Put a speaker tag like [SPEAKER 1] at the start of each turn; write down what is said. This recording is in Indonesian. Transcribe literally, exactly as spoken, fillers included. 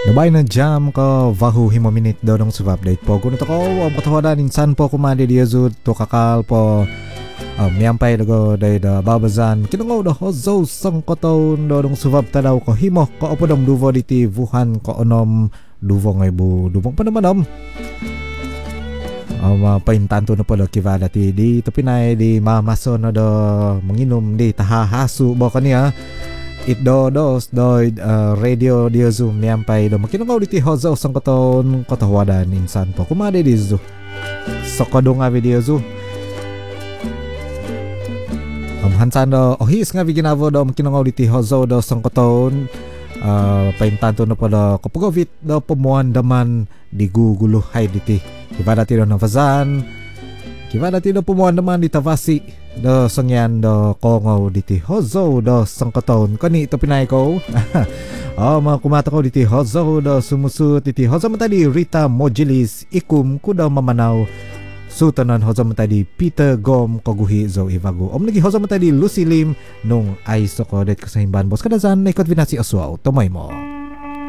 [SPEAKER 1] Nabay na jam ko vahu himo minute daw ng sub update po. Kuno to ko ang katawadan insan po kumadi dia zud to kakal po. Um, miyampay dago day da babazan kinungaw da hozo sang koton do dong sub tadaw ko himo ko opo dom duvo diti Wuhan ko onom duvo ngay bu duvong pa naman om. Um, uh, paintanto na pala kivada ti di tapinay di mamaso na do manginom di tahahasu bo kaniya. It do dos do uh, radio dia zoom miyampay do makinungaw diti hozo sang koton katawadan insan po kumadi di zo sokado nga video zo um, hansan do ohis nga biginavo do makinungaw diti hozo do sang koton uh, paintanto na pala kapagovit do pamuan daman di gugulo hay diti kibada ti do navazan kibada ti do pamuan daman di tavasi do sangyan do kongaw diti hozo do sangkaton kani ito pinay ko oh mga kumata ko diti hozo do sumusut diti hozo matadi Rita Mojilis ikum kudaw mamanaw sutanan hozo matadi Peter Gom koguhi zo ivago om nagi hozo matadi Lucy Lim nung ay soko det kasahimban bos kadazan na ikot vinasi aswaw tomoy mo